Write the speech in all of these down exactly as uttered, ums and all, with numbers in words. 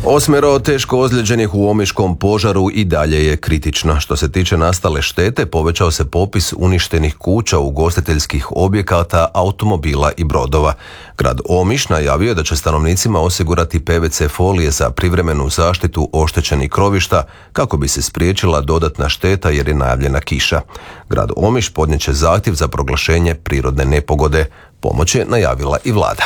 Osmero teško ozlijeđenih u omiškom požaru i dalje je kritično. Što se tiče nastale štete, povećao se popis uništenih kuća, ugostiteljskih objekata, automobila i brodova. Grad Omiš najavio je da će stanovnicima osigurati P V C folije za privremenu zaštitu oštećenih krovišta kako bi se spriječila dodatna šteta jer je najavljena kiša. Grad Omiš podnijet će zahtjev za proglašenje prirodne nepogode. Pomoć je najavila i vlada.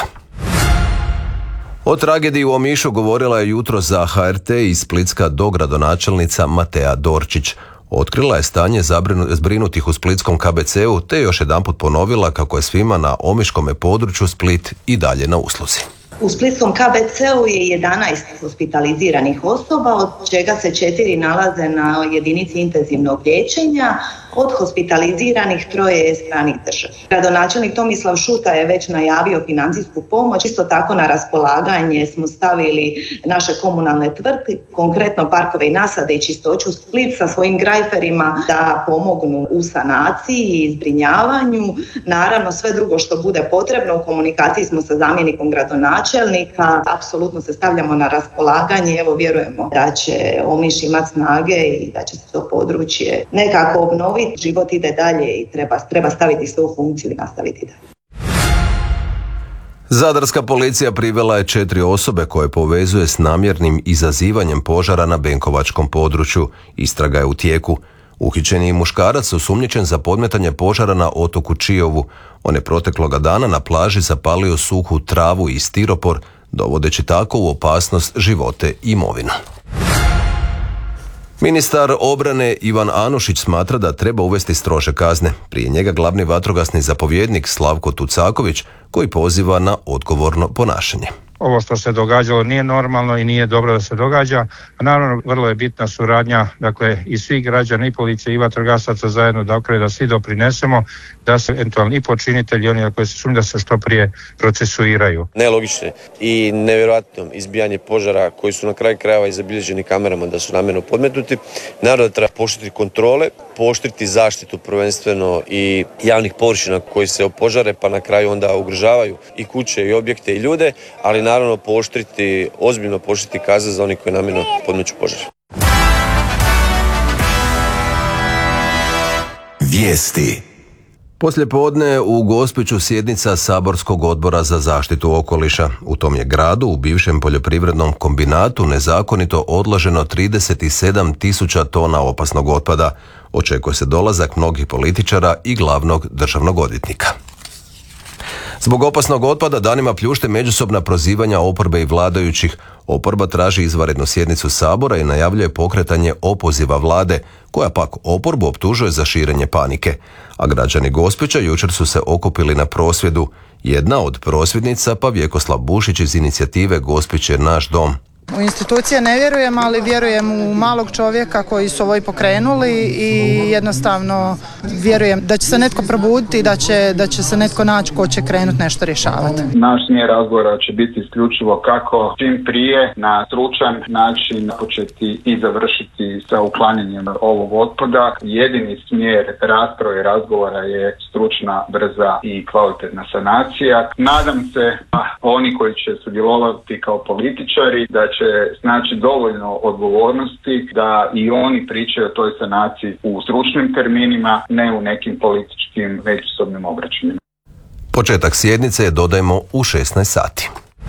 O tragediji u Omišu govorila je jutros za H R T iz Splitska dogradonačelnica Matea Dorčić. Otkrila je stanje zbrinutih u splitskom K B C-u te još jedanput ponovila kako je svima na omiškome području Split i dalje na usluzi. U splitskom K B C-u je jedanaest hospitaliziranih osoba, od čega se četiri nalaze na jedinici intenzivnog liječenja. Od hospitaliziranih troje je stranih država. Gradonačelnik Tomislav Šuta je već najavio financijsku pomoć. Isto tako na raspolaganje smo stavili naše komunalne tvrtke, konkretno Parkove i nasade i Čistoću Split sa svojim grajferima da pomognu u sanaciji i zbrinjavanju. Naravno sve drugo što bude potrebno, u komunikaciji smo sa zamjenikom gradonačelnika. Apsolutno se stavljamo na raspolaganje. Evo vjerujemo da će Omiš imati snage i da će se to područje nekako obnoviti. Život ide dalje i treba, treba staviti sve u funkciju i nastaviti dalje. Zadarska policija privela je četiri osobe koje povezuje s namjernim izazivanjem požara na Benkovačkom području. Istraga je u tijeku. Uhićeni muškarac osumnjičen za podmetanje požara na otoku Čiovu. On je protekloga dana na plaži zapalio suhu travu i stiropor, dovodeći tako u opasnost živote i imovinu. Ministar obrane Ivan Anušić smatra da treba uvesti strože kazne. Prije njega glavni vatrogasni zapovjednik Slavko Tucaković, koji poziva na odgovorno ponašanje. Ovo što se događalo nije normalno i nije dobro da se događa. A naravno, vrlo je bitna suradnja, dakle, i svih građana, i policije, i vatrogasaca zajedno, dakle, da svi doprinesemo, da se eventualni i počinitelji, oni koji se sumnjaju, da se što prije procesuiraju. Nelogične i nevjerojatno izbijanje požara koji su na kraju krajeva i zabilježeni kamerama da su namjerno podmetnuti. Naravno da treba pooštriti kontrole, pooštriti zaštitu prvenstveno i javnih površina koji se opožare, pa na kraju onda ugrožavaju i kuće i objekte i ljude, ali naravno pooštriti, ozbiljno pooštriti kazne za oni koji namjerno podmeću požar. Vijesti. Poslijepodne u Gospiću sjednica Saborskog odbora za zaštitu okoliša. U tom je gradu u bivšem poljoprivrednom kombinatu nezakonito odloženo trideset sedam tisuća tona opasnog otpada. Očekuje se dolazak mnogih političara i glavnog državnog odvjetnika. Zbog opasnog otpada danima pljušte međusobna prozivanja oporbe i vladajućih. Oporba traži izvanrednu sjednicu Sabora i najavljuje pokretanje opoziva vlade, koja pak oporbu optužuje za širenje panike. A građani Gospića jučer su se okupili na prosvjedu. Jedna od prosvjednica pa Vjekoslav Bušić iz inicijative Gospić je naš dom. U institucije ne vjerujem, ali vjerujem u malog čovjeka koji su ovo i pokrenuli i jednostavno vjerujem da će se netko probuditi i da će, da će se netko naći ko će krenuti nešto rješavati. Naš smjer razgovora će biti isključivo kako čim prije na stručan način početi i završiti sa uklanjanjem ovog otpada. Jedini smjer rasprave i razgovora je stručna, brza i kvalitetna sanacija. Nadam se da oni koji će sudjelovati kao političari da će znači dovoljno odgovornosti da i oni pričaju o toj sanaciji u stručnim terminima, ne u nekim političkim međusobnim obračunima. Početak sjednice je, dodajmo, u šesnaest sati.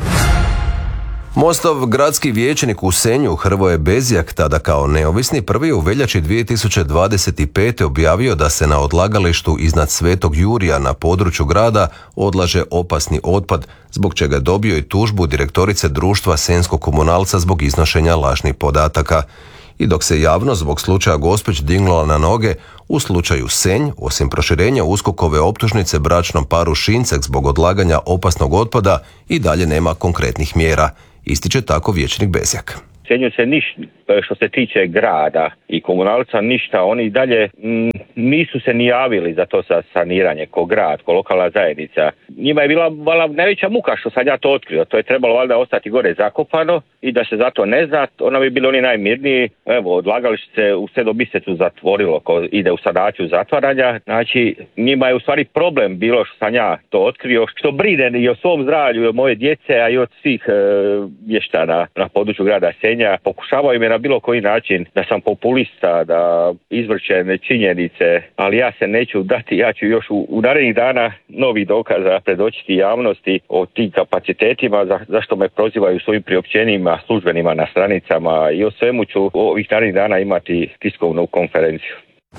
Mostov gradski vijećnik u Senju Hrvoje Bezjak, tada kao neovisni, prvi u veljači dvije tisuće dvadeset pete. objavio da se na odlagalištu iznad Svetog Jurija na području grada odlaže opasni otpad, zbog čega je dobio i tužbu direktorice društva Senjskog komunalca zbog iznošenja lažnih podataka. I dok se javno zbog slučaja Gospić dignula na noge, u slučaju Senj, osim proširenja USKOK-ove optužnice bračnom paru Šincek zbog odlaganja opasnog otpada, i dalje nema konkretnih mjera, ističe tako vijećnik Bezjak. priopćenju se ništa, što se tiče grada i komunalca, ništa, oni dalje m, nisu se ni javili za to sa saniranje, ko grad, ko lokalna zajednica. Njima je bila vala, najveća muka što sam ja to otkrio, to je trebalo valjda ostati gore zakopano i da se zato ne zna, ono bi bili oni najmirniji. Evo, odlagalište u Sredom Bisecu zatvorilo, ko ide u sanaciju zatvaranja, znači njima je u stvari problem bilo što sam ja to otkrio, što brine i o svom zdravlju, i o moje djece, a i od svih e, mještana na području grada Senja. Pokušavaju me na bilo koji način da sam populista, da izvrćem činjenice, ali ja se neću dati, ja ću još u, u narednih dana novi dokaza predočiti javnosti o tim kapacitetima, za, zašto me prozivaju svojim priopćenjima službenima na stranicama, i o svemu ću ovih narednih dana imati tiskovnu konferenciju.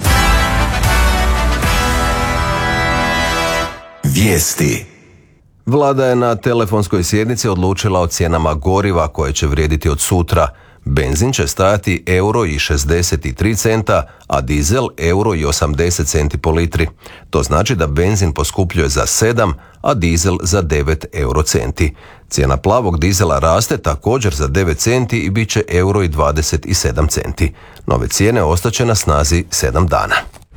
Vijesti. Vlada je na telefonskoj sjednici odlučila o cijenama goriva koje će vrijediti od sutra. Benzin će stajati euro i šezdeset tri centa, a dizel euro i osamdeset centi po litri. To znači da benzin poskupljuje za sedam, a dizel za devet euro centi. Cijena plavog dizela raste također za devet centi i bit će euro i dvadeset sedam centi. Nove cijene ostaće na snazi sedam dana.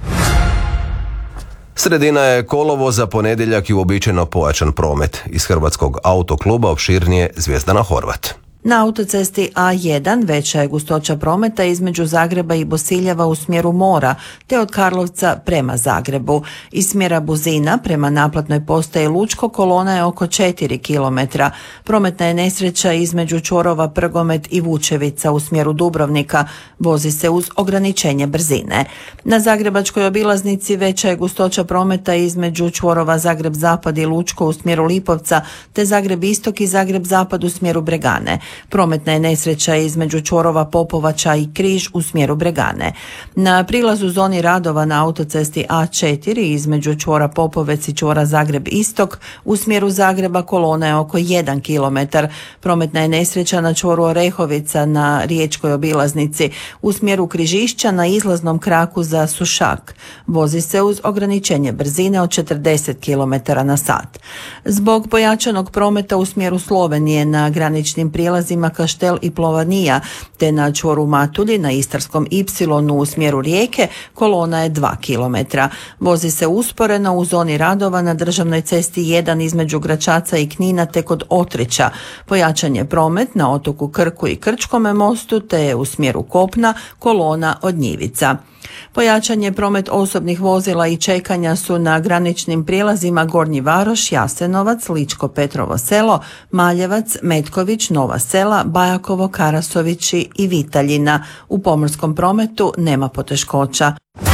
Sredina je kolovoza, ponedjeljak i uobičajeno pojačan promet. Iz Hrvatskog autokluba opširnije Zvjezdana Horvat. Na autocesti A jedan veća je gustoća prometa između Zagreba i Bosiljeva u smjeru mora, te od Karlovca prema Zagrebu. Iz smjera Buzina prema naplatnoj postaji Lučko kolona je oko četiri kilometra. Prometna je nesreća između čvorova Prgomet i Vučevica u smjeru Dubrovnika. Vozi se uz ograničenje brzine. Na zagrebačkoj obilaznici veća je gustoća prometa između čvorova Zagreb Zapad i Lučko u smjeru Lipovca, te Zagreb Istok i Zagreb Zapad u smjeru Bregane. Prometna je nesreća između čvorova Popovača i Križ u smjeru Bregane. Na prilazu zoni radova na autocesti A četiri između čvora Popovec i čvora Zagreb Istok u smjeru Zagreba kolona je oko jedan kilometar. Prometna je nesreća na čvoru Orehovica na riječkoj obilaznici u smjeru Križišća na izlaznom kraku za Sušak. Vozi se uz ograničenje brzine od četrdeset kilometara na sat. Zbog pojačanog prometa u smjeru Slovenije na graničnim prilazima Kaštel i Plovanija, te na čvoru Matulji na Istarskom Ipsilonu u smjeru Rijeke kolona je dva kilometra. Vozi se usporeno u zoni radova na državnoj cesti jedan između Gračaca i Knina te kod Otrića. Pojačan je promet na otoku Krku i Krčkome mostu te je u smjeru kopna kolona od Njivica. Pojačan je promet osobnih vozila i čekanja su na graničnim prijelazima Gornji Varoš, Jasenovac, Ličko Petrovo selo, Maljevac, Metković, Nova Sela, Bajakovo, Karasovići i Vitaljina. U pomorskom prometu nema poteškoća.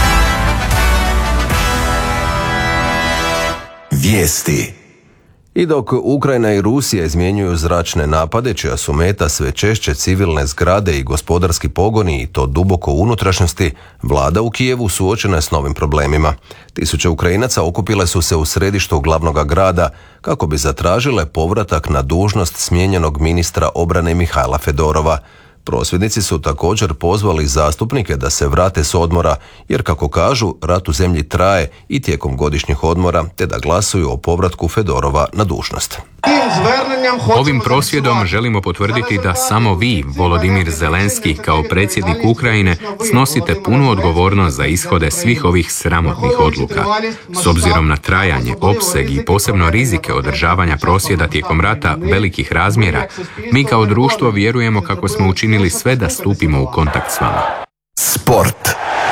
Vijesti. I dok Ukrajina i Rusija izmjenjuju zračne napade, čija su meta sve češće civilne zgrade i gospodarski pogoni i to duboko u unutrašnjosti, vlada u Kijevu suočena je s novim problemima. Tisuće Ukrajinaca okupile su se u središtu glavnog grada kako bi zatražile povratak na dužnost smijenjenog ministra obrane Mihajla Fedorova. Prosvjednici su također pozvali zastupnike da se vrate s odmora, jer kako kažu, rat u zemlji traje i tijekom godišnjih odmora, te da glasuju o povratku Fedorova na dužnost. Ovim prosvjedom želimo potvrditi da samo vi, Volodimir Zelenski, kao predsjednik Ukrajine, snosite punu odgovornost za ishode svih ovih sramotnih odluka. S obzirom na trajanje, opseg i posebno rizike održavanja prosvjeda tijekom rata velikih razmjera, mi kao društvo vjerujemo kako smo učinili sve da stupimo u kontakt s vama. Sport.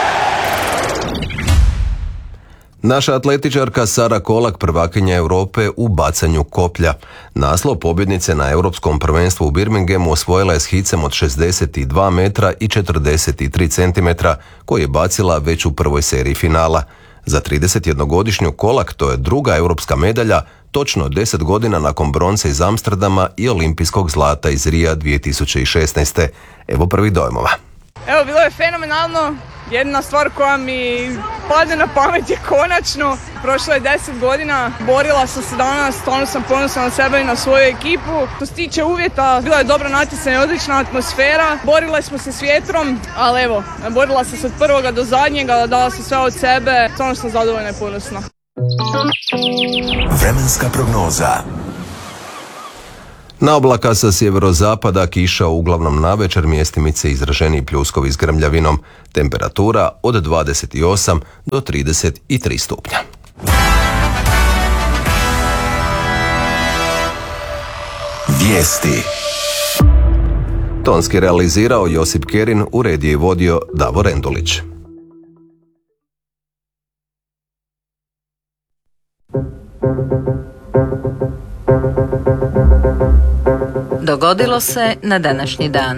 Naša atletičarka Sara Kolak prvakinja Europe u bacanju koplja. Naslov pobjednice na Europskom prvenstvu u Birminghamu osvojila je s hicem od šezdeset dva metra i četrdeset tri centimetra koji je bacila već u prvoj seriji finala. Za tridesetjednogodišnju Kolak to je druga europska medalja, točno deset godina nakon bronce iz Amsterdama i olimpijskog zlata iz Rija dvije tisuće šesnaeste. Evo prvi dojmova. Evo, bilo je fenomenalno. Jedna stvar koja mi padne na pamet je konačno. Prošlo je deset godina, borila sam se danas, stvarno sam ponosna na sebe i na svoju ekipu. Što se tiče uvjeta, bila je dobro natjecanje, odlična atmosfera. Borila smo se s vjetrom, ali evo, borila sam se od prvoga do zadnjega, dala sam sve od sebe. Stvarno sam zadovoljna i ponosna. Vremenska prognoza. Na oblaka sa sjeverozapada kiša uglavnom navečer, mjestimice izraženiji pljuskovi s grmljavinom. Temperatura od dvadeset osam do trideset tri stupnja. Vijesti. Tonski realizirao Josip Kerin, uredio i vodio Davor Endulić. Dogodilo se na današnji dan.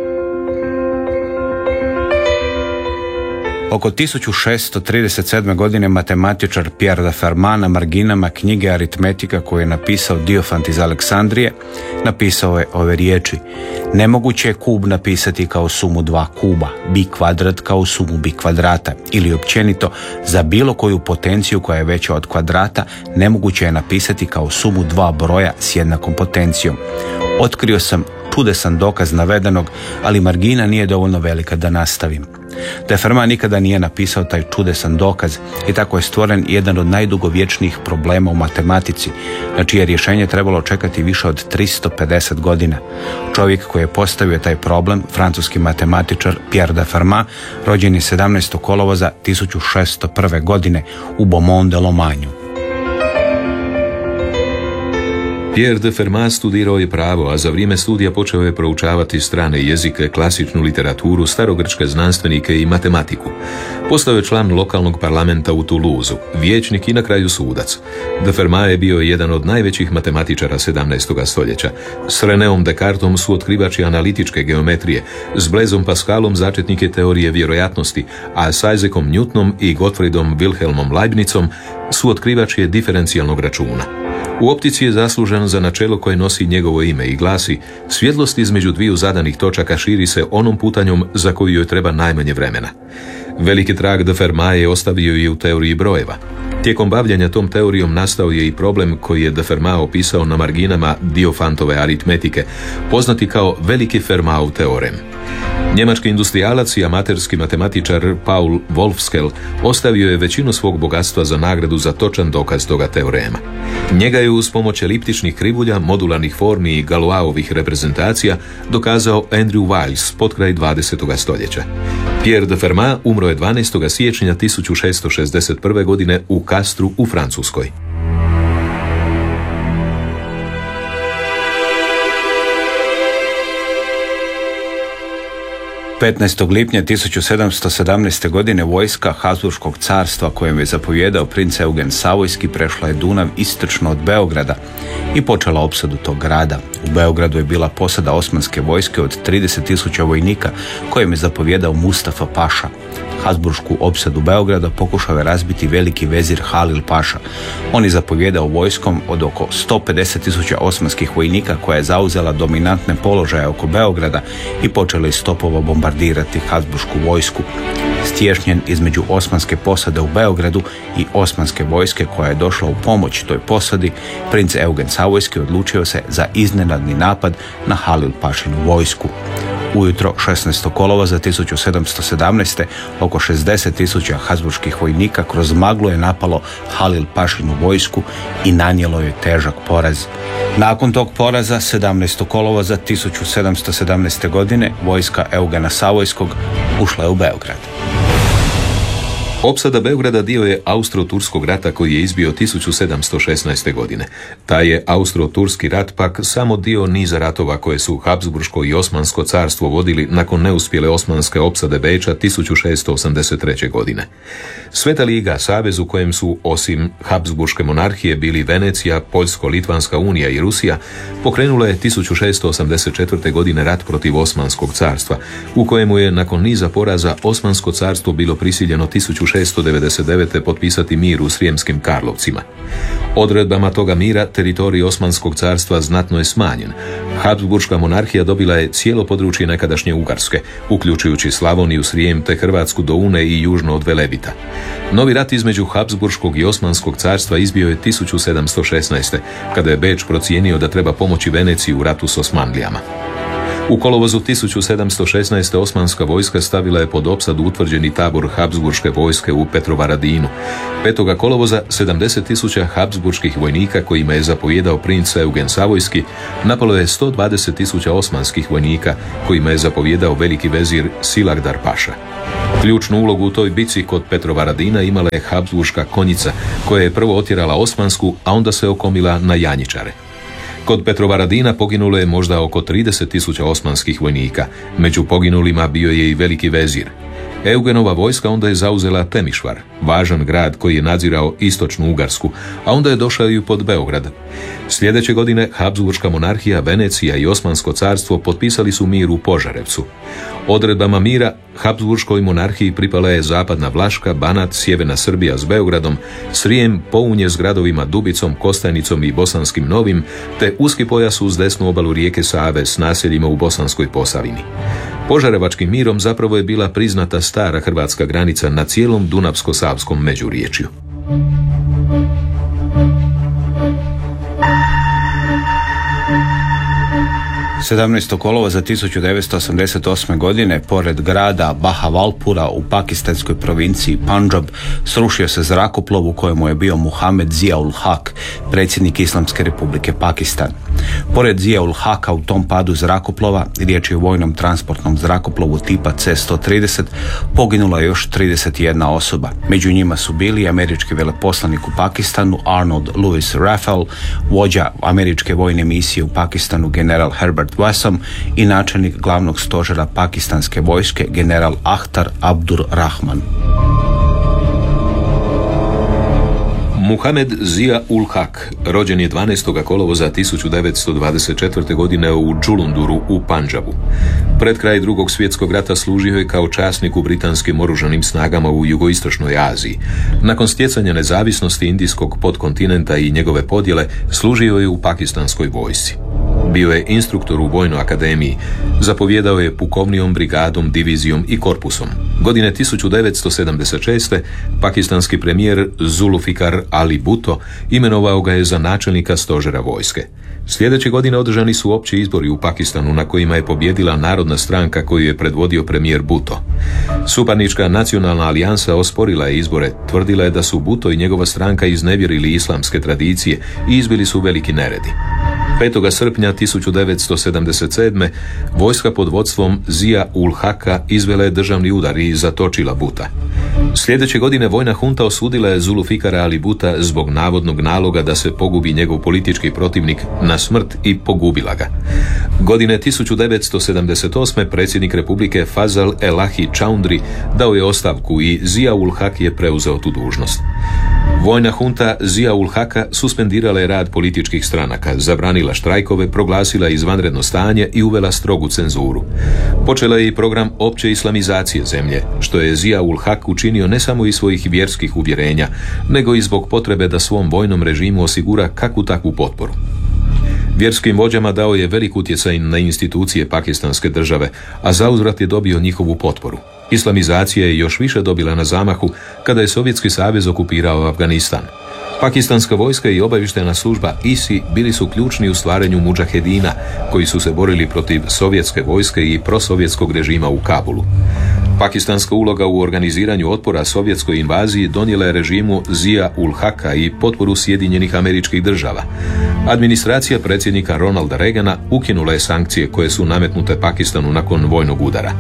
Oko tisuću šesto trideset sedme. godine matematičar Pierre de Fermat na marginama knjige Aritmetika koju je napisao Diofant iz Aleksandrije napisao je ove riječi: nemoguće je kub napisati kao sumu dva kuba, bi kvadrat kao sumu bi kvadrata, ili općenito za bilo koju potenciju koja je veća od kvadrata nemoguće je napisati kao sumu dva broja s jednakom potencijom. Otkrio sam čudesan dokaz navedenog, ali margina nije dovoljno velika da nastavim. De Fermat nikada nije napisao taj čudesan dokaz i tako je stvoren jedan od najdugovječnijih problema u matematici, na čije rješenje trebalo čekati više od tristo pedeset godina. Čovjek koji je postavio taj problem, francuski matematičar Pierre de Fermat, rođen je sedamnaestog kolovoza tisuću šesto prve. godine u Beaumont-de-Lomagnu. Pierre de Fermat studirao je pravo, a za vrijeme studija počeo je proučavati strane jezike, klasičnu literaturu, starogrčke znanstvenike i matematiku. Postao je član lokalnog parlamenta u Toulouseu, vijećnik i na kraju sudac. De Fermat je bio jedan od najvećih matematičara sedamnaestog stoljeća. S Renéom Descartesom su otkrivači analitičke geometrije, s Blaisem Pascalom začetnike teorije vjerojatnosti, a s Isaacom Newtonom i Gottfriedom Wilhelmom Leibnicom su otkrivači diferencijalnog računa. U optici je zaslužan za načelo koje nosi njegovo ime i glasi: svjetlost između dviju zadanih točaka širi se onom putanjom za koju joj treba najmanje vremena. Veliki trag de Fermat je ostavio i u teoriji brojeva. Tijekom bavljanja tom teorijom nastao je i problem koji je de Fermat opisao na marginama Diofantove aritmetike, poznati kao veliki Fermatov teorem. Njemački industrijalac i amaterski matematičar Paul Wolfskel ostavio je većinu svog bogatstva za nagradu za točan dokaz toga teorema. Njega je uz pomoć eliptičnih krivulja, modularnih formi i Galoisovih reprezentacija dokazao Andrew Wiles potkraj dvadesetog stoljeća. Pierre de Fermat umro je dvanaestog siječnja tisuću šesto šezdeset prve. godine u Castru u Francuskoj. petnaestog lipnja tisuću sedamsto sedamnaeste. godine vojska Habsburškog carstva kojem je zapovjedao princ Eugen Savojski prešla je Dunav istočno od Beograda i počela opsadu tog grada. U Beogradu je bila posada osmanske vojske od trideset tisuća vojnika kojem je zapovjedao Mustafa Paša. Habsburšku opsadu Beograda pokušao je razbiti veliki vezir Halil Paša. On je zapovjedao vojskom od oko sto pedeset tisuća osmanskih vojnika koja je zauzela dominantne položaje oko Beograda i počela iz topova bombardirati Habsburšku vojsku. Stješnjen između osmanske posade u Beogradu i osmanske vojske koja je došla u pomoć toj posadi, princ Eugen Savojski odlučio se za iznenadni napad na Halil Pašinu vojsku. Ujutro šesnaestog kolovoza tisuću sedamsto sedamnaeste. oko šezdeset tisuća habsburških vojnika kroz maglu je napalo Halil Pašinu vojsku i nanijelo je težak poraz. Nakon tog poraza sedamnaestog kolovoza tisuću sedamsto sedamnaeste. godine vojska Eugena Savojskog ušla je u Beograd. Opsada Beograda dio je Austro-Turskog rata koji je izbio tisuću sedamsto šesnaeste. godine. Taj je Austro-Turski rat pak samo dio niza ratova koje su Habsburško i Osmansko carstvo vodili nakon neuspjele osmanske opsade Beča tisuću šesto osamdeset treće. godine. Sveta liga, savez u kojem su osim Habsburške monarhije bili Venecija, Poljsko-Litvanska unija i Rusija, pokrenula je tisuću šesto osamdeset četvrte. godine rat protiv Osmanskog carstva, u kojemu je nakon niza poraza Osmansko carstvo bilo prisiljeno tisuću šesto devedeset devete. potpisati mir u Srijemskim Karlovcima. Odredbama toga mira teritorij Osmanskog carstva znatno je smanjen. Habsburška monarhija dobila je cijelo područje nekadašnje Ugarske, uključujući Slavoniju, Srijem te Hrvatsku do Une i južno od Velebita. Novi rat između Habsburškog i Osmanskog carstva izbio je tisuću sedamsto šesnaeste. kada je Beč procijenio da treba pomoći Veneciji u ratu s Osmanlijama. U kolovozu tisuću sedamsto šesnaeste. osmanska vojska stavila je pod opsadu utvrđeni tabor Habsburške vojske u Petrovaradinu. petog kolovoza sedamdeset tisuća habsburških vojnika kojima je zapovijedao princ Eugen Savojski napalo je sto dvadeset tisuća osmanskih vojnika kojima je zapovijedao veliki vezir Silagdar Paša. Ključnu ulogu u toj bici kod Petrovaradina imala je Habsburška konjica koja je prvo otjerala osmansku, a onda se okomila na janjičare. Kod Petrovaradina poginulo je možda oko trideset tisuća osmanskih vojnika. Među poginulima bio je i veliki vezir. Eugenova vojska onda je zauzela Temišvar, važan grad koji je nadzirao istočnu Ugarsku, a onda je došao i pod Beograd. Sljedeće godine Habsburška monarhija, Venecija i Osmansko carstvo potpisali su mir u Požarevcu. Odredbama mira Habsburškoj monarhiji pripala je zapadna Vlaška, Banat, sjeverna Srbija s Beogradom, Srijem, Pounje s gradovima Dubicom, Kostajnicom i Bosanskim Novim, te uski pojas uz desnu obalu rijeke Save s naseljima u Bosanskoj Posavini. Požarevačkim mirom zapravo je bila priznata stara hrvatska granica na cijelom Dunavsko-Savskom međuriječju. sedamnaestog kolovoza tisuću devetsto osamdeset osme. godine pored grada Bahavalpura u pakistanskoj provinciji Pandžab srušio se zrakoplov u kojemu je bio Muhamed Zia-ul Haq, predsjednik Islamske republike Pakistan. Pored Zia-ul Haqa u tom padu zrakoplova, riječ je o vojnom transportnom zrakoplovu tipa C sto trideset, poginula je još trideset jedna osoba. Među njima su bili američki veleposlanik u Pakistanu Arnold Lewis Raphael, vođa američke vojne misije u Pakistanu general Herbert Wesson i načelnik glavnog stožera pakistanske vojske general Ahtar Abdur Rahman. Muhamed Zia-ul Haq rođen je dvanaestog kolovoza tisuću devetsto dvadeset četvrte. godine u Džulunduru u Pandžabu. Pred kraj drugog svjetskog rata služio je kao časnik u britanskim oružanim snagama u jugoistočnoj Aziji. Nakon stjecanja nezavisnosti indijskog podkontinenta i njegove podjele služio je u pakistanskoj vojsci. Bio je instruktor u vojnoj akademiji, zapovjedao je pukovnijom, brigadom, divizijom i korpusom. Godine tisuću devetsto sedamdeset šeste. pakistanski premijer Zulfikar Ali Bhutto imenovao ga je za načelnika stožera vojske. Sljedeće godine održani su opći izbori u Pakistanu na kojima je pobjedila Narodna stranka koju je predvodio premijer Bhutto. Suparnička nacionalna alijansa osporila je izbore, tvrdila je da su Bhutto i njegova stranka iznevjerili islamske tradicije i izbili su veliki neredi. petog srpnja tisuću devetsto sedamdeset sedme. vojska pod vodstvom Zia-ul Haqa izvela je državni udar i zatočila Bhutta. Sljedeće godine vojna hunta osudila je Zulfikara Ali Bhutta zbog navodnog naloga da se pogubi njegov politički protivnik na smrt i pogubila ga. Godine tisuću devetsto sedamdeset osme. predsjednik Republike Fazal Elahi Chaudhry dao je ostavku i Zia-ul Haq je preuzeo tu dužnost. Vojna hunta Zia-ul Haqa suspendirala je rad političkih stranaka, zabranila štrajkove, proglasila izvanredno stanje i uvela strogu cenzuru. Počela je i program opće islamizacije zemlje, što je Zia-ul Haq učinio ne samo iz svojih vjerskih uvjerenja, nego i zbog potrebe da svom vojnom režimu osigura kakvu takvu potporu. Vjerskim vođama dao je velik utjecaj na institucije pakistanske države, a zauzvrat je dobio njihovu potporu. Islamizacija je još više dobila na zamahu kada je Sovjetski savez okupirao Afganistan. Pakistanska vojska i obavještajna služba I S I bili su ključni u stvaranju mudžahedina, koji su se borili protiv sovjetske vojske i prosovjetskog režima u Kabulu. Pakistanska uloga u organiziranju otpora sovjetskoj invaziji donijela je režimu Zia-ul Haqa i potporu Sjedinjenih Američkih Država. Administracija predsjednika Ronalda Reagana ukinula je sankcije koje su nametnute Pakistanu nakon vojnog udara.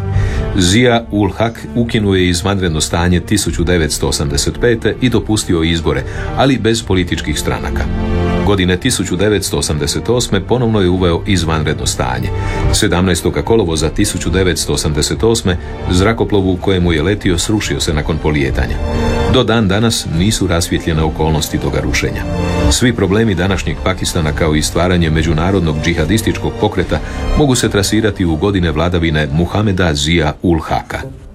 Zia-ul Haq ukinuo je izvanredno stanje tisuću devetsto osamdeset pete. i dopustio izbore, ali bez političkih stranaka. Godine tisuću devetsto osamdeset osme. ponovno je uveo izvanredno stanje. sedamnaestog kolovoza tisuću devetsto osamdeset osme. zrakoplov u kojemu je letio srušio se nakon polijetanja. Do dan danas nisu rasvjetljene okolnosti toga rušenja. Svi problemi današnjeg Pakistana kao i stvaranje međunarodnog džihadističkog pokreta mogu se trasirati u godine vladavine Muhameda Zia-ul Haqa.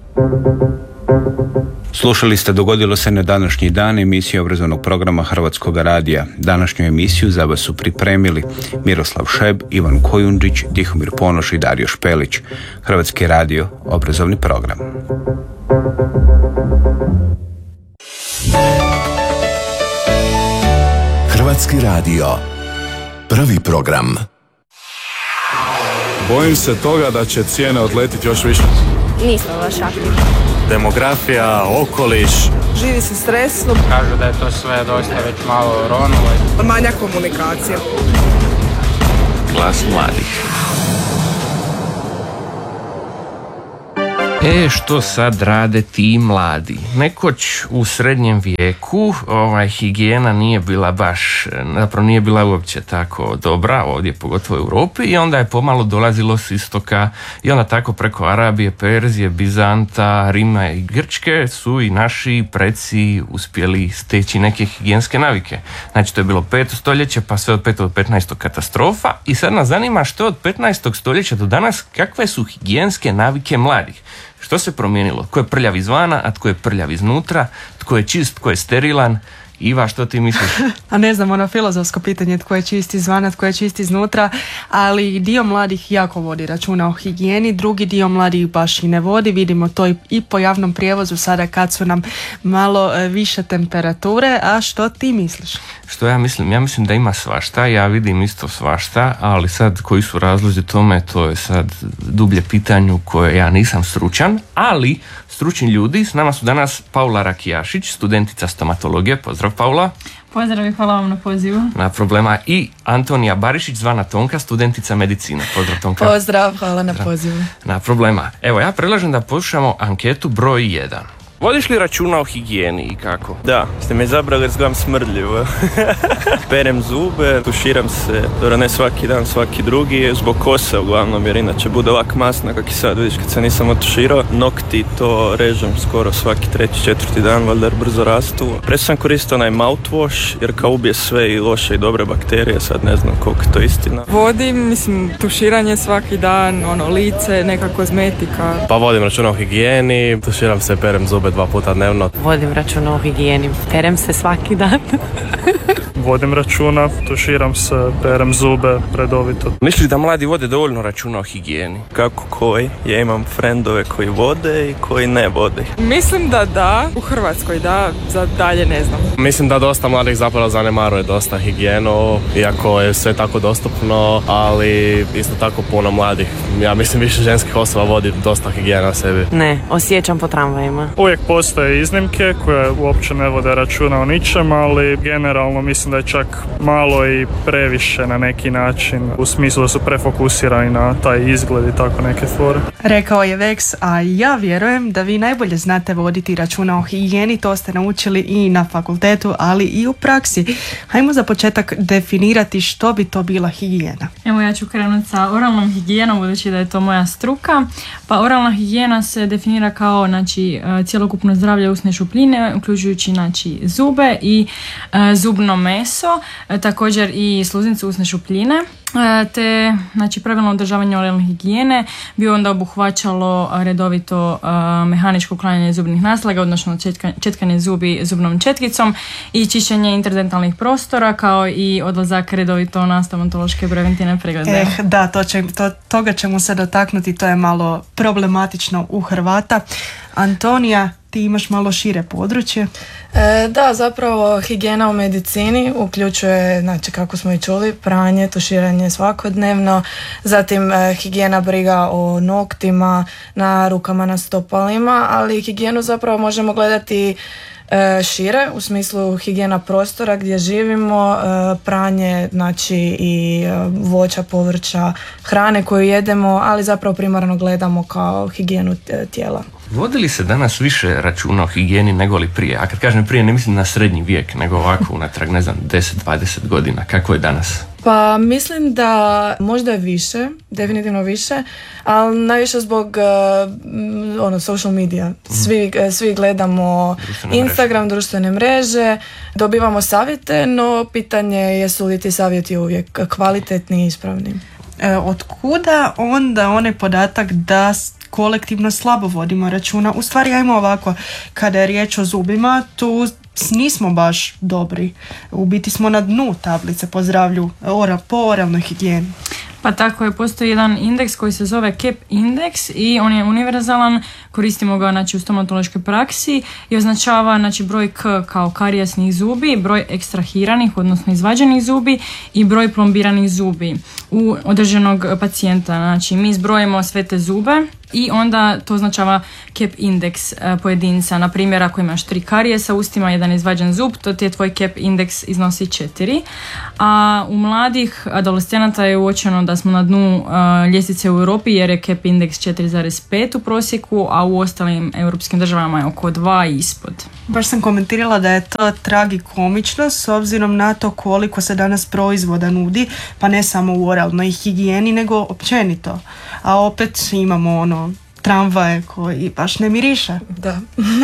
Slušali ste Dogodilo se na današnji dan, emisiju obrazovnog programa Hrvatskog radija. Današnju emisiju za vas su pripremili Miroslav Šeb, Ivan Kojundžić, Tihomir Ponoš i Dario Špelić. Hrvatski radio, obrazovni program. Hrvatski radio, prvi program. Bojim se toga da će cijene odletiti još više. Nismo baš aktivni. Demografija, okoliš. Živi se stresno. Kažu da je to sve dosta već malo ronulo. Manja komunikacija. Glas mladih. E, što sad rade ti mladi? Nekoć u srednjem vijeku ovaj, higijena nije bila baš, zapravo nije bila uopće tako dobra, ovdje pogotovo u Europi, i onda je pomalo dolazilo s istoka i onda tako preko Arabije, Perzije, Bizanta, Rima i Grčke su i naši preci uspjeli steći neke higijenske navike. Znači to je bilo peto stoljeće, pa sve od petog do petnaestog katastrofa, i sad nas zanima što od petnaestog stoljeća do danas, kakve su higijenske navike mladih. Što se promijenilo? Tko je prljav izvana, a tko je prljav iznutra? Tko je čist, tko je sterilan? Iva, što ti misliš? A ne znam, ono filozofsko pitanje tko je čist izvana, tko je čist iznutra, ali dio mladih jako vodi računa o higijeni, drugi dio mladih baš i ne vodi. Vidimo to i po javnom prijevozu sada kad su nam malo više temperature. A što ti misliš? Što ja mislim? Ja mislim da ima svašta, ja vidim isto svašta, ali sad koji su razlozi tome, to je sad dublje pitanju koje ja nisam stručan, ali stručni ljudi. S nama su danas Paula Rakijašić, studentica stomatologije. Pozdrav, Paula. Pozdrav i hvala vam na pozivu. Na problema. I Antonija Barišić, zvana Tonka, studentica medicine. Pozdrav, Tonka. Pozdrav, hvala na pozivu. Na problema. Evo, ja predlažem da poslušamo anketu broj jedan. Vodiš li računa o higijeni i kako? Da, ste me izabrali jer izgledam smrdljivo. Perem zube, tuširam se, dobro ne svaki dan, svaki drugi, zbog kose uglavnom, jer inače bude ovak masna, kak i sad, vidiš kad se nisam otuširao. Nokti to režem skoro svaki treći, četvrti dan, valjda jer brzo rastu. Prečo sam koristio onaj mouthwash, jer kao ubije sve i loše i dobre bakterije, sad ne znam koliko je to istina. Vodim, mislim, tuširanje svaki dan, ono, lice, neka kozmetika. Pa vodim računa o higijeni, tuširam se, perem zube dva puta dnevno. Vodim računa o higijeni, perem se svaki dan. Vodim računa, tuširam se, perem zube redovito. Misliš da mladi vode dovoljno računa o higijeni? Kako koji? Ja imam frendove koji vode i koji ne vode. Mislim da da, u Hrvatskoj da, za dalje ne znam. Mislim da dosta mladih zapravo zanemaruje dosta higijenu, iako je sve tako dostupno, ali isto tako puno mladih. Ja mislim više ženskih osoba vodi dosta higijena sebi. Ne, osjećam po tramvajima. Uvijek postoje iznimke koje uopće ne vode računa o ničem, ali generalno mislim da je čak malo i previše na neki način, u smislu da su prefokusirani na taj izgled i tako neke fore. Rekao je Vex, a ja vjerujem da vi najbolje znate voditi računa o higijeni, to ste naučili i na fakultetu, ali i u praksi. Hajmo za početak definirati što bi to bila higijena. Evo ja ću krenuti sa oralnom higijenom, budući da je to moja struka. Pa oralna higijena se definira kao, znači, cjelokupno zdravlje usne šupljine, uključujući, znači, zube i e, zubno meso, e, također i sluznicu usne šupljine, e, te, znači, pravilno održavanje oralne higijene bi onda obuhvaćalo redovito e, mehaničko uklanjanje zubnih naslaga, odnosno četka, četkanje zubi zubnom četkicom i čišćenje interdentalnih prostora, kao i odlazak redovito na stomatološke preventivne preglede. Eh, da, to će, to, toga ćemo se dotaknuti, to je malo problematično u Hrvata. Antonija, ti imaš malo šire područje. E, da, zapravo higijena u medicini uključuje, znači kako smo i čuli, pranje, tuširanje svakodnevno, zatim e, higijena briga o noktima, na rukama, na stopalima, ali higijenu zapravo možemo gledati e, šire, u smislu higijena prostora gdje živimo, e, pranje, znači i e, voća, povrća, hrane koju jedemo, ali zapravo primarno gledamo kao higijenu tijela. Vodi li se danas više računa o higijeni nego li prije? A kad kažem prije, ne mislim na srednji vijek, nego ovako unatrag, ne znam, deset do dvadeset godina. Kako je danas? Pa mislim da možda je više, definitivno više, ali najviše zbog uh, ono, social media. Svi, uh, svi gledamo društvene Instagram, mreže. društvene mreže, dobivamo savjete, no pitanje je jesu li ti savjeti uvijek kvalitetni i ispravni. E, od kuda onda onaj podatak da kolektivno slabo vodimo računa? U stvari, ajmo ovako, kada je riječ o zubima, tu nismo baš dobri. U biti smo na dnu tablice po zdravlju, ora, po oralnoj higijeni. Pa tako je, postoji jedan indeks koji se zove K E P indeks i on je univerzalan, koristimo ga znači, u stomatološkoj praksi i označava znači, broj K kao karijasnih zubi, broj ekstrahiranih, odnosno izvađenih zubi i broj plombiranih zubi u određenog pacijenta. Znači mi zbrojimo sve te zube i onda to označava K E P indeks pojedinca. Na primjer, ako imaš tri karijesa u ustima, jedan izvađen zub, to ti je tvoj K E P indeks iznosi četiri. A u mladih adolescenata je uočeno da smo na dnu uh, ljestvice u Europi jer je K E P indeks četiri zarez pet u prosjeku, a u ostalim europskim državama je oko dva i ispod. Baš sam komentirala da je to tragikomično s obzirom na to koliko se danas proizvoda nudi, pa ne samo u oralnoj higijeni, nego općenito. A opet imamo ono tramvaje koji baš ne miriše. Da.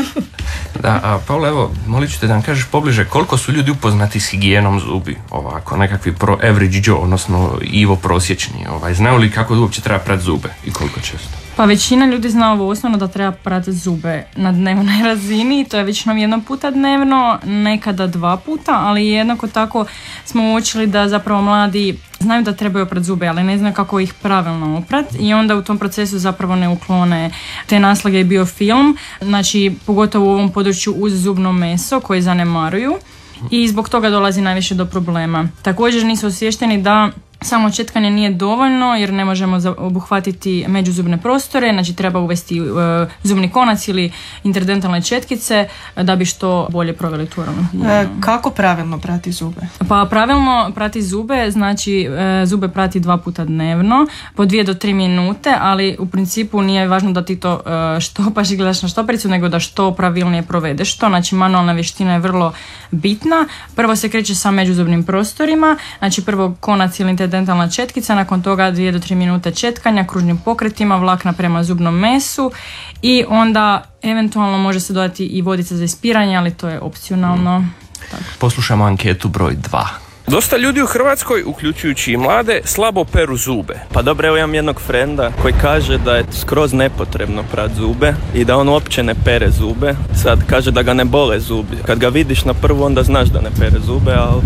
Da, a Paula, evo, molit ću te da nam kažeš pobliže koliko su ljudi upoznati s higijenom zubi, ovako, nekakvi pro average Joe, odnosno Ivo prosječni, ovaj, znaju li kako uopće treba prati zube i koliko često? Pa većina ljudi zna ovo osnovno da treba prati zube na dnevnoj razini, to je većinom jednom puta dnevno, nekada dva puta, ali jednako tako smo uočili da zapravo mladi znaju da trebaju oprati zube, ali ne znaju kako ih pravilno oprati i onda u tom procesu zapravo ne uklone te naslage i biofilm, znači pogotovo u ovom području uz zubno meso koje zanemaruju i zbog toga dolazi najviše do problema. Također nisu osviješteni da samo četkanje nije dovoljno jer ne možemo obuhvatiti međuzubne prostore, znači treba uvesti uh, zubni konac ili interdentalne četkice da bi što bolje proveli tu oralnu higijenu. E, kako pravilno prati zube? Pa pravilno prati zube, znači e, zube prati dva puta dnevno, po dvije do tri minute, ali u principu nije važno da ti to e, štopaš i gledaš na štopericu, nego da što pravilnije provedeš to, znači manualna vještina je vrlo bitna. Prvo se kreće sa međuzubnim prostorima, znači prvo konac ili dentalna četkica, nakon toga dvije do tri minute četkanja kružnim pokretima, vlakna prema zubnom mesu i onda eventualno može se dodati i vodica za ispiranje, ali to je opcionalno. Mm. Tako. Poslušamo anketu broj dva. Dosta ljudi u Hrvatskoj, uključujući i mlade, slabo peru zube. Pa dobro, evo imam jednog frenda koji kaže da je skroz nepotrebno prati zube i da on uopće ne pere zube. Sad kaže da ga ne bole zubi. Kad ga vidiš na prvu, onda znaš da ne pere zube, ali...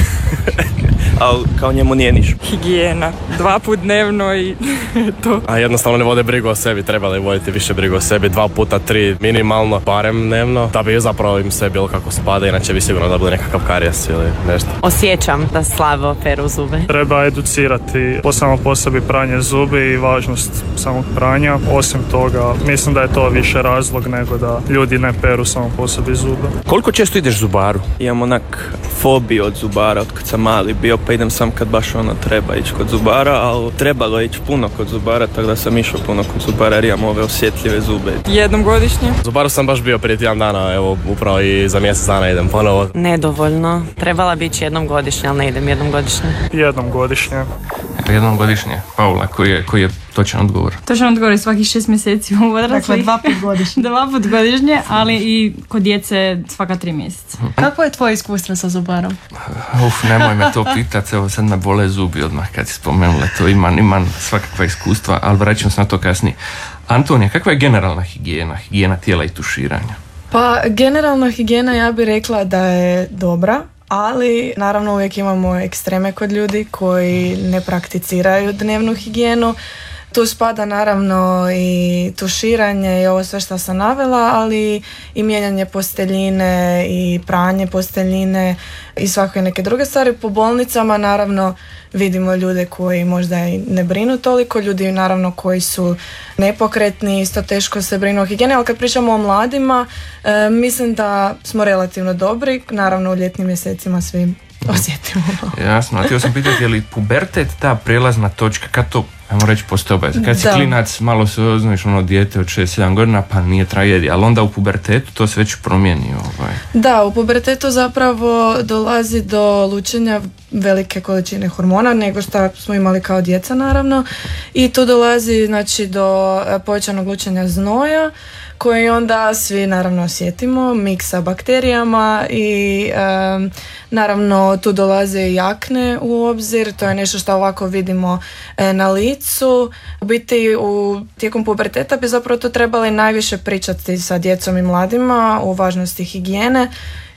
ali kao njemu nije ništa. Higijena, dva put dnevno i to. A jednostavno ne vode brigu o sebi, trebali voditi više brigu o sebi, dva puta tri minimalno, barem dnevno, da bi zapravo im sve bilo kako spada, inače bi sigurno dobili nekakav karijes ili nešto. Osjećam da slabo peru zube. Treba educirati po samo po sebi pranje zubi i važnost samog pranja. Osim toga, mislim da je to više razlog nego da ljudi ne peru samo po sebi zube. Koliko često ideš zubaru? Imam onak fobiju od zubara od kad sam mali bio, pa idem sam kad baš ono treba ići kod zubara, ali trebalo ići puno kod zubara, tako da sam išao puno kod zubara jer imam ove osjetljive zube. Jednom godišnje? Zubaru sam baš bio prije tjedan dana, evo upravo i za mjesec dana idem ponovo. Nedovoljno, trebala bi ići jednom godišnje, ali ne idem jednom godišnje. Jednom godišnje. Jednom godišnje. Paula, koji je, koji je točan odgovor? Točan odgovor je svakih šest mjeseci u odrasli. Dakle, dva put godišnje. dva put godišnje, ali i kod djece svaka tri mjeseca. Kako je tvoje iskustvo sa zubarom? Uf, nemoj me to pitati, evo sad me bole zubi odmah kad si spomenula to, imam, imam svakakva iskustva, ali vraćam se na to kasnije. Antonija, kakva je generalna higijena, higijena tijela i tuširanja? Pa generalna higijena ja bih rekla da je dobra, ali naravno uvijek imamo ekstreme kod ljudi koji ne prakticiraju dnevnu higijenu. Tu spada naravno i tuširanje i ovo sve što sam navela, ali i mijenjanje posteljine i pranje posteljine i svakoj neke druge stvari. Po bolnicama naravno vidimo ljude koji možda i ne brinu toliko, ljudi naravno koji su nepokretni, isto teško se brinu o higijeni, ali kad pričamo o mladima, e, mislim da smo relativno dobri, naravno u ljetnim mjesecima svi osjetimo. Jasno, a htio sam pitati, je li pubertet ta prijelazna točka, kad to, ajmo reći, postoji obaveza? Kad si da. klinac, malo se oznoviš ono dijete od šest sedam godina, pa nije tragedija, ali onda u pubertetu to se već promijeni. Ovaj. Da, u pubertetu zapravo dolazi do lučenja velike količine hormona nego što smo imali kao djeca naravno i tu dolazi znači do povećanog lučenja znoja koji onda svi naravno osjetimo, miks sa bakterijama i e, naravno tu dolaze i akne u obzir, to je nešto što ovako vidimo e, na licu. U biti u, tijekom puberteta bi zapravo to trebali najviše pričati sa djecom i mladima o važnosti higijene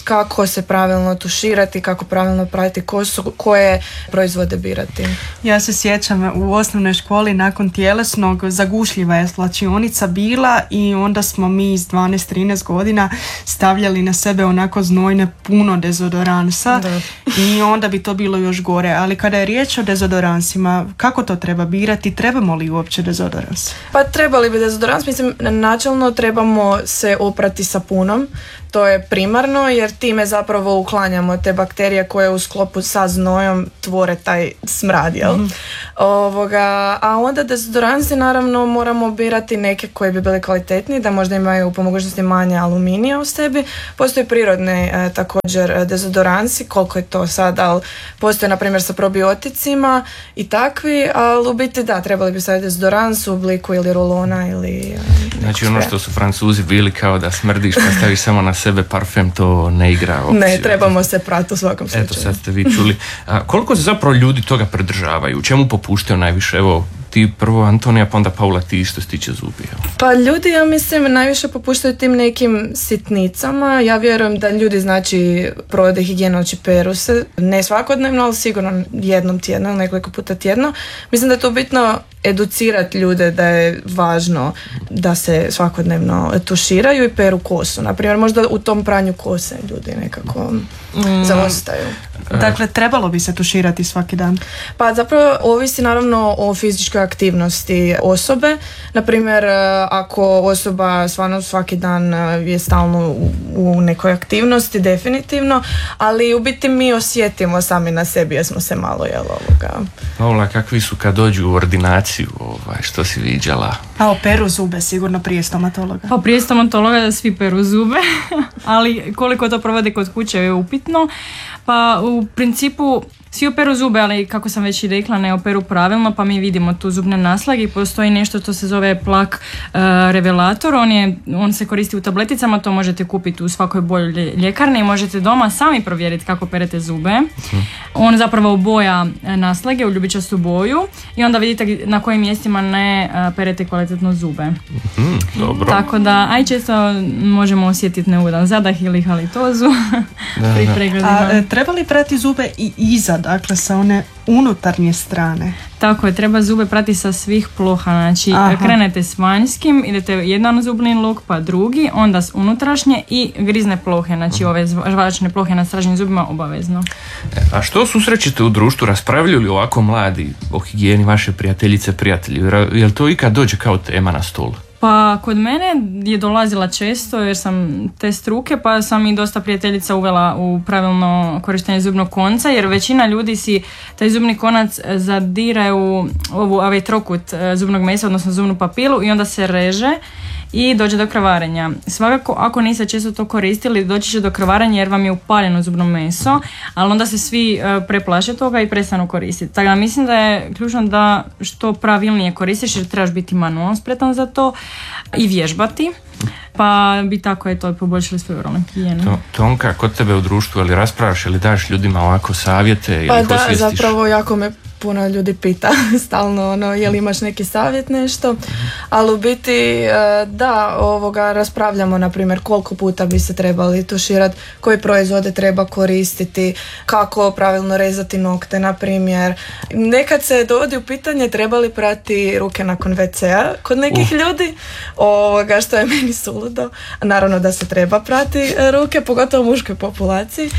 kako se pravilno tuširati, kako pravilno praviti kosu, koje proizvode birati. Ja se sjećam u osnovnoj školi nakon tjelesnog zagušljiva je svlačionica bila i onda smo mi iz dvanaest trinaest godina stavljali na sebe onako znojne puno dezodoransa da. I onda bi to bilo još gore. Ali kada je riječ o dezodoransima, kako to treba birati? Trebamo li uopće dezodorans? Pa trebali bi dezodorans, mislim načelno trebamo se oprati sapunom. To je primarno jer time zapravo uklanjamo te bakterije koje u sklopu sa znojom tvore taj smrad, jel? Mm-hmm. Ovoga, a onda dezodoransi naravno moramo birati neke koji bi bili kvalitetniji, da možda imaju po mogućnosti manje aluminija u sebi. Postoje prirodne e, također dezodoransi, koliko je to sad, ali postoje na primjer sa probioticima i takvi, ali u biti da, trebali bi staviti dezodorans u obliku ili rulona ili... E, znači ono što su Francuzi bili kao da smrdiš pa staviš samo na sebe parfem, to ne igra opciju. Ne, trebamo se prati u svakom slučaju. Eto, sad ste vi čuli. A koliko se zapravo ljudi toga pridržavaju? U čemu popuštaju najviše? Evo, ti prvo Antonija, pa onda Paula, ti što se tiče zubi. Pa ljudi, ja mislim, najviše popuštaju tim nekim sitnicama. Ja vjerujem da ljudi, znači, provode higijenu, znači peru se, ne svakodnevno, ali sigurno jednom tjedno, nekoliko puta tjedno. Mislim da je to bitno educirati ljude da je važno da se svakodnevno tuširaju i peru kosu. Naprimjer, možda u tom pranju kose ljudi nekako mm. zaostaju. Dakle, trebalo bi se tuširati svaki dan? Pa zapravo ovisi naravno o fizičkoj aktivnosti osobe. Naprimjer, ako osoba stvarno svaki dan je stalno u, u nekoj aktivnosti, definitivno, ali u biti mi osjetimo sami na sebi jer smo se malo jel ovoga. Paula, kakvi su kad dođu u ordinaciju, ovaj, što si viđala? Pa peru zube sigurno prije stomatologa. Pa prije stomatologa da svi peru zube, ali koliko to provode kod kuće je upitno. Pa u principu svi operu zube, ali kako sam već i rekla, ne operu pravilno, pa mi vidimo tu zubne naslage i postoji nešto što se zove plak uh, revelator. On, je, on se koristi u tableticama, to možete kupiti u svakoj boljoj ljekarni i možete doma sami provjeriti kako perete zube. Uh-huh. On zapravo oboja naslage u ljubičastu boju i onda vidite na kojim mjestima ne uh, perete kvalitetno zube. Uh-huh, dobro. Tako da, aj često možemo osjetiti neugodan zadah ili halitozu pri pregledima. A treba li perati zube i iza, dakle sa one unutarnje strane? Tako je, treba zube prati sa svih ploha, znači aha. Krenete s vanjskim, idete jedan zubni luk pa drugi, onda s unutrašnje i grizne plohe, znači ove žvačne plohe na stražnjim zubima obavezno. A što susrećete u društvu, raspravljaju li ovako mladi o higijeni vaše prijateljice, prijatelji? Jel to ikad dođe kao tema na stol? Pa kod mene je dolazila često jer sam te struke, pa sam i dosta prijateljica uvela u pravilno korištenje zubnog konca, jer većina ljudi si taj zubni konac zadire u ovu ovaj trokut zubnog mesa, odnosno zubnu papilu i onda se reže i dođe do krvarenja. Svakako, ako niste često to koristili, doći će do krvarenja jer vam je upaljeno zubno meso, ali onda se svi uh, preplaše toga i prestanu koristiti. Tako da mislim da je ključno da što pravilnije koristiš jer trebaš biti manualno spretan za to i vježbati. Pa bi tako je to poboljšali svoju oralnu higijenu. To, Tonka, kod tebe u društvu, ali raspravaš ili daš ljudima ovako savjete? Pa ili da, osvijestiš? zapravo jako me puno ljudi pita stalno ono, je li imaš neki savjet nešto, ali u biti da, ovoga raspravljamo na primjer koliko puta bi se trebali tuširati, koje proizvode treba koristiti, kako pravilno rezati nokte na primjer. Nekad se dovodi u pitanje treba li prati ruke nakon ve cea kod nekih uh. ljudi, ovoga, što je meni suludo. Naravno da se treba prati ruke, pogotovo u muškoj populaciji,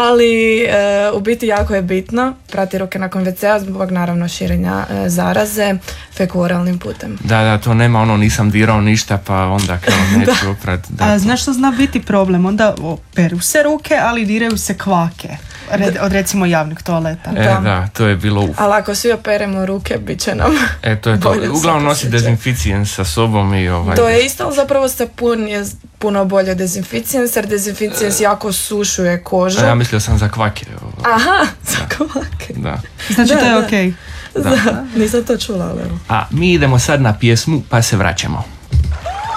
ali e, u biti jako je bitno prati ruke nakon ve cea zbog naravno širenja e, zaraze fekuoralnim putem. Da, da, to nema ono nisam dirao ništa pa onda kao neću oprati. A znaš što zna biti problem? Onda peru se ruke, ali diraju se kvake. Red, od recimo javnih toaleta. E, da. da, to je bilo uf. Ali ako svi operemo ruke, bit će nam e, to je to. Uglavnom nosi dezinficijens sa sobom i ovaj... To je isto, ali zapravo sapun je puno bolje dezinficijens, jer dezinficijens e... jako sušuje kožu. A ja mislio sam za kvake. Ovaj. Aha, za kvake. Da. Znači da, to je da. okej. Okay. Da. Da, nisam to čula, ali... A mi idemo sad na pjesmu, pa se vraćamo.